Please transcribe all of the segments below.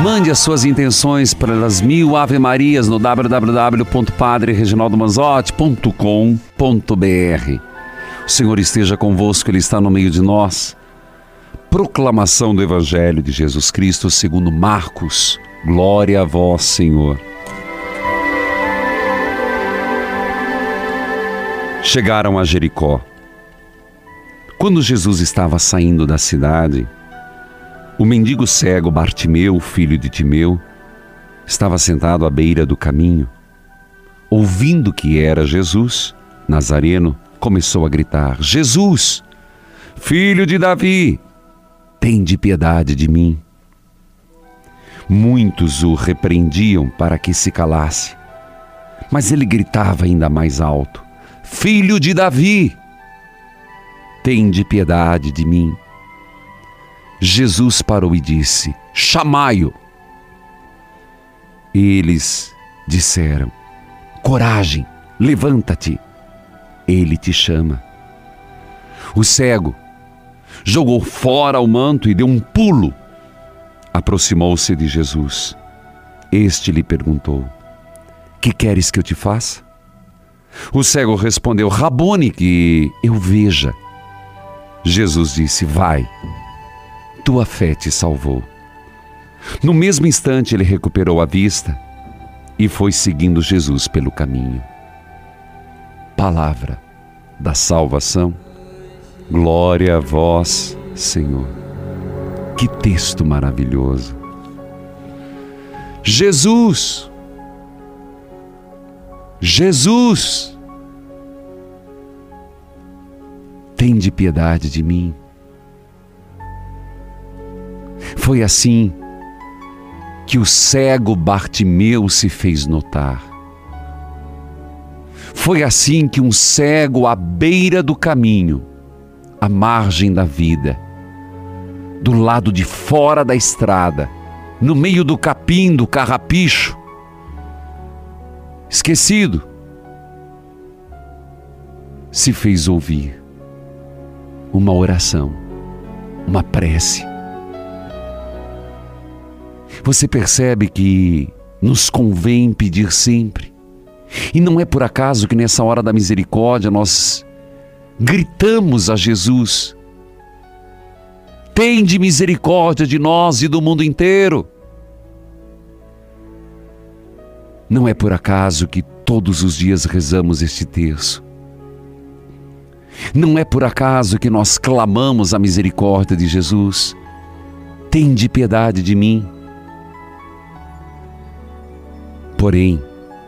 Mande as suas intenções para as 1000 Ave Marias no www.padrereginaldomanzotti.com.br. O Senhor esteja convosco, Ele está no meio de nós. Proclamação do Evangelho de Jesus Cristo segundo Marcos. Glória a vós, Senhor. Chegaram a Jericó. Quando Jesus estava saindo da cidade, o mendigo cego Bartimeu, filho de Timeu, estava sentado à beira do caminho. Ouvindo que era Jesus, Nazareno, começou a gritar: Jesus, filho de Davi, tende piedade de mim. Muitos o repreendiam para que se calasse, mas ele gritava ainda mais alto: Filho de Davi, tende piedade de mim. Jesus parou e disse: chamai-o. Eles disseram: coragem, levanta-te, ele te chama. O cego jogou fora o manto e deu um pulo. Aproximou-se de Jesus. Este lhe perguntou: que queres que eu te faça? O cego respondeu: Rabone, que eu veja. Jesus disse: vai, tua fé te salvou. No mesmo instante ele recuperou a vista e foi seguindo Jesus pelo caminho. Palavra da salvação. Glória a vós, Senhor. Que texto maravilhoso. Jesus, Jesus, tende piedade de mim. Foi assim que o cego Bartimeu se fez notar. Foi assim que um cego à beira do caminho, à margem da vida, do lado de fora da estrada, no meio do capim, do carrapicho, esquecido, se fez ouvir uma oração, uma prece. Você percebe que nos convém pedir sempre. E não é por acaso que nessa hora da misericórdia nós gritamos a Jesus: tende misericórdia de nós e do mundo inteiro. Não é por acaso que todos os dias rezamos este terço. Não é por acaso que nós clamamos a misericórdia de Jesus: tende piedade de mim. Porém,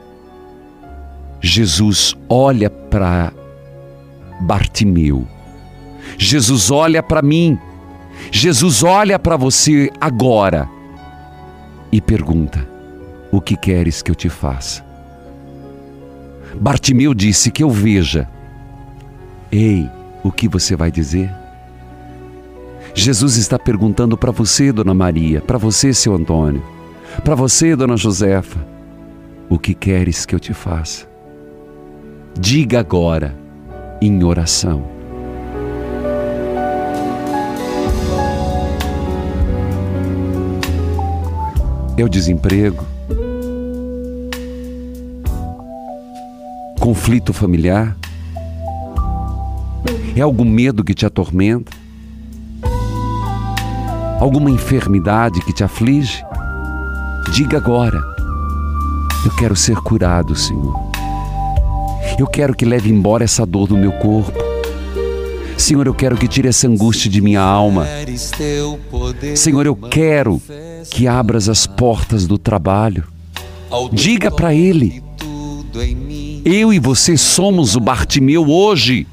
Jesus olha para Bartimeu, Jesus olha para mim, Jesus olha para você agora e pergunta: o que queres que eu te faça? Bartimeu disse: que eu veja. Ei, o que você vai dizer? Jesus está perguntando para você, Dona Maria, para você, seu Antônio, para você, Dona Josefa: o que queres que eu te faça? Diga agora, em oração. É o desemprego? Conflito familiar? É algum medo que te atormenta? Alguma enfermidade que te aflige? Diga agora: eu quero ser curado, Senhor. Eu quero que leve embora essa dor do meu corpo. Senhor, eu quero que tire essa angústia de minha alma. Senhor, eu quero que abras as portas do trabalho. Diga para Ele: eu e você somos o Bartimeu hoje.